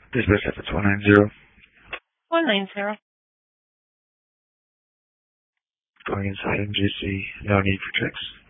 Dispatch Efforts 190. 190. Going inside MGC. No need for checks.